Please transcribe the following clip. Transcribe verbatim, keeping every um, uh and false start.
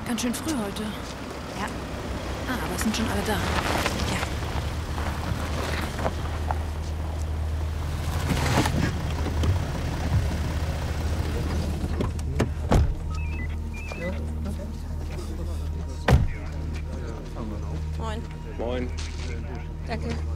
Ganz schön früh heute. Ja. Ah, aber es sind schon alle da. Ja. Moin. Moin. Danke.